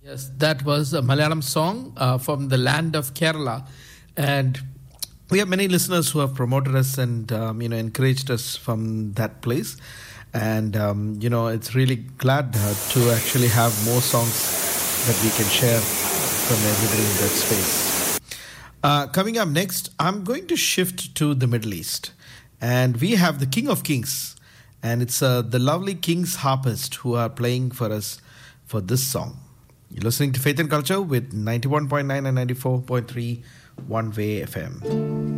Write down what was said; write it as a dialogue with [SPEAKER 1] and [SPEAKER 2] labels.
[SPEAKER 1] Yes, that was a Malayalam song from the land of Kerala, and we have many listeners who have promoted us and encouraged us from that place, and it's really glad to actually have more songs that we can share from everybody in that space. Coming up next, I'm going to shift to the Middle East, and we have the King of Kings, and it's the lovely King's Harpist who are playing for us for this song. You're listening to Faith and Culture with 91.9 and 94.3 One Way FM.